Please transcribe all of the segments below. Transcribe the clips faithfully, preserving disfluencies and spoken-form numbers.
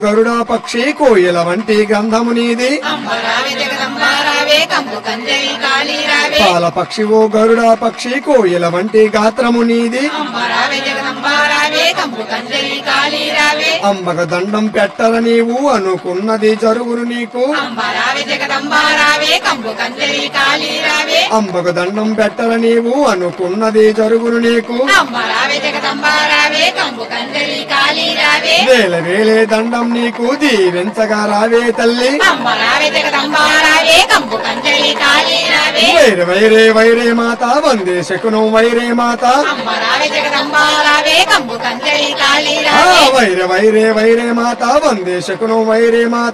గరుడా పక్షి కోయిల వంటి గంధము నీది పాల పక్షి ఓ గరుడా పక్షి కోయిల వంటి గాత్రము నీది అంబక దండం పెట్టర నీవు అనుకున్నది జరుగును నీకు అంబక దండం పెట్టర నీవు అనుకున్నది జరుగును నీకు వేల వేలే దండం నీకు దీవించగా రావే తల్లి వైరే వైరే వైరే మాత వందే శకునం వైరే మాత వైరే వైరే వైరే మాత వందే శకునం వైరే మాత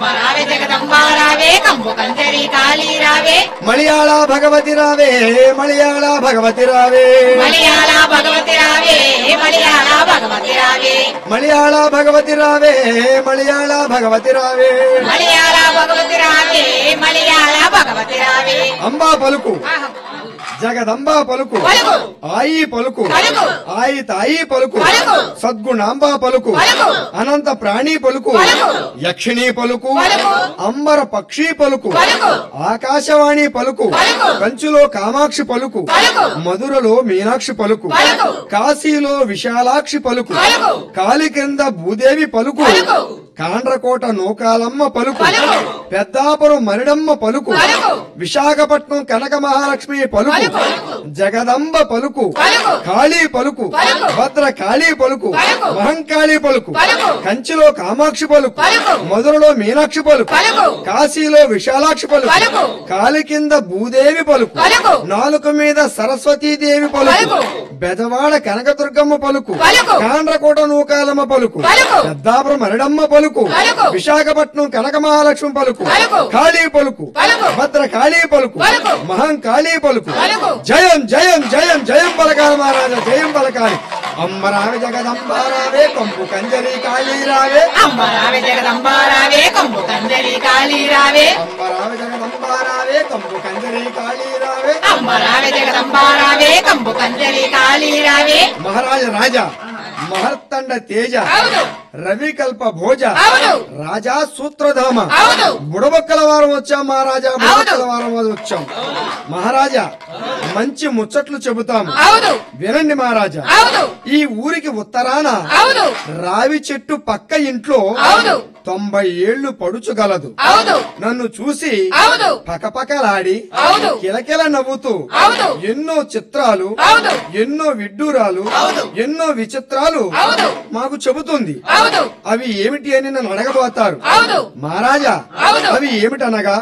మలయాళ భగవతి రావే మలయాళ భగవతి రావే మలయాళ భగవతి రావే మలయాళ భగవతి రావే మలయాళ భగవతి రావే మలయాళ భగవతి రావే మలయాళ భగవతి రావే మలయాళ భగవతి రావే అంబా పలుకు జగదంబా పలుకు ఆయి పలుకు ఆయి తాయి పలుకు సద్గుణాంబా పలుకు అనంత ప్రాణి పలుకు యక్షిణీ పలుకు అంబర పక్షి పలుకు ఆకాశవాణి పలుకు కంచులో కామాక్షి పలుకు మధురలో మీనాక్షి పలుకు కాశీలో విశాలాక్షి పలుకు కాలి కింద భూదేవి పలుకు కాండ్రకోట నూకాలమ్మ పలుకు పెద్దాపురం మరిడమ్మ పలుకు విశాఖపట్నం కనక మహాలక్ష్మి పలుకు జగదంబ పలుకు కాళీ పలుకు భద్ర కాళీ పలుకు మహంకాళీ పలుకు కంచిలో కామాక్షి పలుకు మధురలో మీనాక్షి పలుకు కాశీలో విశాలాక్షి పలుకు కాలి కింద భూదేవి పలుకు నాలుక మీద సరస్వతీదేవి పలుకు బెజవాడ కనకదుర్గమ్మ పలుకు కాండ్రకోట నూకాలమ్మ పలుకు పెద్దాపురం మరిడమ్మ పలుకు విశాఖపట్నం కనక మహాలక్ష్మి పలుకు కాళీ పలుకు భద్ర కాళీ పలుకు మహంకాళీ పలుకు జయం జయం జయం జయం పలకాలి మహారాజా జయం పలకాలి అంబరావి జగదంబారావే కంపు కంజరి కాళీ రావే అంబరావి జగదంబారావే కంపు కంజరి కాళీ రావే అంబరావి జగదంబారావే కంపు కంజరి కాళీ రావే అంబరావి జగదంబారావే కంపు కంజరి కాళీ రావే మహారాజ రాజా మహర్తండ తేజ రవికల్ప భోజ రాజా సూత్రధామ బుడబొక్కల వారం వచ్చాం మహారాజా బుడబొక్కల వారం వచ్చాం మహారాజా మంచి ముచ్చట్లు చెబుతాం వినండి మహారాజా ఈ ఊరికి ఉత్తరాన రావి చెట్టు పక్క ఇంట్లో తొంభై ఏళ్లు పడుచుగలదు నన్ను చూసి పకపకలాడి కిలకిల నవ్వుతూ ఎన్నో చిత్రాలు ఎన్నో విడ్డూరాలు ఎన్నో విచిత్రాలు మాకు చెబుతుంది అవి ఏమిటి అని నన్ను అడగబోతారు మహారాజా అవి ఏమిటనగా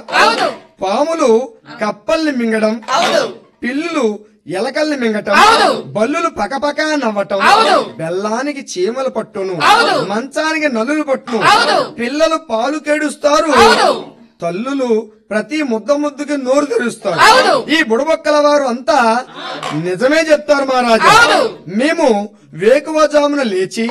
పాములు కప్పల్ని మింగడం పిల్లులు ఎలకల్ని మింగటం బల్లులు పకపక నవ్వటం బెల్లానికి చీమలు పట్టును మంచానికి నలులు పట్టును పిల్లలు పాలు కేడుస్తారు తల్లులు ప్రతి ముద్ద ముద్దుకి నోరు తెరుస్తారు ఈ బుడబొక్కల వారు అంతా నిజమే చెప్తారు మహారాజా మేము వేకువజామున లేచి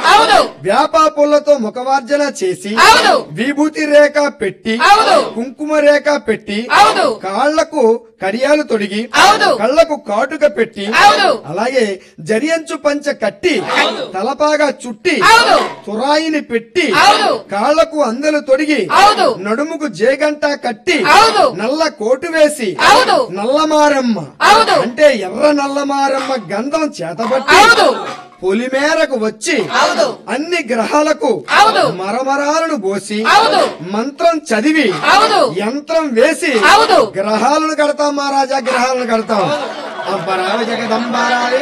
వేప పుల్లతో ముఖవార్జన చేసి విభూతి రేఖ పెట్టి కుంకుమ రేఖ పెట్టి కాళ్లకు కడియాలు తొడిగి కళ్లకు కాటుక పెట్టి అలాగే జరియంచు పంచ కట్టి తలపాగా చుట్టి తురాయిని పెట్టి కాళ్లకు అందెలు తొడిగి నడుముకు జేగంట కట్టి నల్ల కోటు వేసి నల్లమారమ్మ అంటే ఎర్ర నల్లమారమ్మ గంధం చేతబట్టి పొలిమేరకు వచ్చి అన్ని గ్రహాలకు మరమరాలను పోసి మంత్రం చదివి యంత్రం వేసి గ్రహాలను కడతాం మహారాజా గ్రహాలను కడతాం అంబరావి జగదంబారావే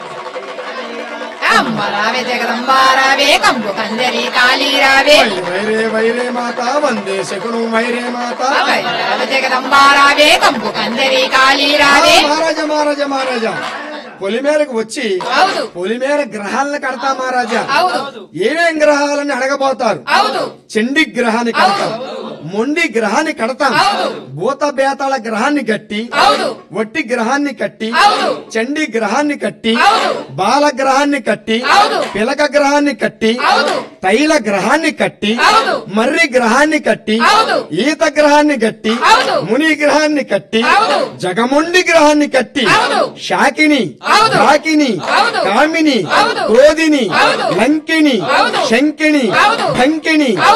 అంబరావి జగదంబారావే కంపు కంజరి కాళీ రావే వైరే వైరే మాత వందే శకునం వైరే మాత వైరావి జగదంబారావే కంపు కంజరి కాళీ రావే మహారాజా మహారాజా మహారాజా పొలిమేరకు వచ్చి పొలిమేర గ్రహాలను కడతా మహారాజా ఏమేం గ్రహాలని అడగబోతారు చండీ గ్రహాన్ని కడతాం మొండి గ్రహాన్ని కడతాం భూత బేతాళ గ్రహాన్ని కట్టి వట్టి గ్రహాన్ని కట్టి చండి గ్రహాన్ని కట్టి బాల గ్రహాన్ని కట్టి పిలక గ్రహాన్ని కట్టి తైల గ్రహాన్ని కట్టి మర్రి గ్రహాన్ని కట్టి ఈత గ్రహాన్ని కట్టి ముని గ్రహాన్ని కట్టి జగమొండి గ్రహాన్ని కట్టి శాకిని రాకిని కామిని క్రోధిని లంకిని శంకిని ఢంకిని